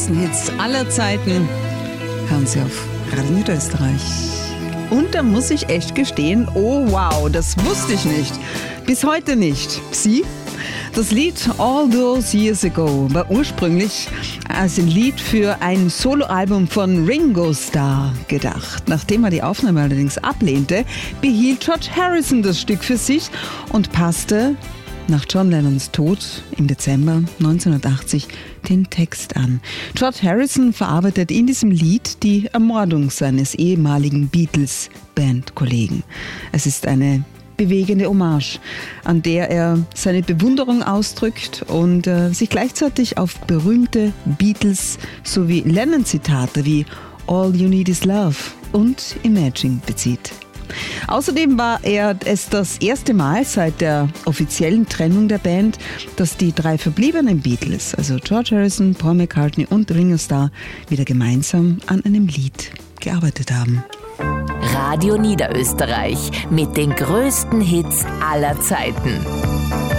größten Hits aller Zeiten hören Sie auf Radio Niederösterreich. Und da muss ich echt gestehen, oh wow, das wusste ich nicht. Bis heute nicht. Sie? Das Lied All Those Years Ago war ursprünglich als ein Lied für ein Soloalbum von Ringo Starr gedacht. Nachdem er die Aufnahme allerdings ablehnte, behielt George Harrison das Stück für sich und passte nach John Lennons Tod im Dezember 1980 den Text an. George Harrison verarbeitet in diesem Lied die Ermordung seines ehemaligen Beatles-Bandkollegen. Es ist eine bewegende Hommage, an der er seine Bewunderung ausdrückt und sich gleichzeitig auf berühmte Beatles- sowie Lennon-Zitate wie All You Need Is Love und Imagine bezieht. Außerdem war es das erste Mal seit der offiziellen Trennung der Band, dass die drei verbliebenen Beatles, also George Harrison, Paul McCartney und Ringo Starr, wieder gemeinsam an einem Lied gearbeitet haben. Radio Niederösterreich mit den größten Hits aller Zeiten.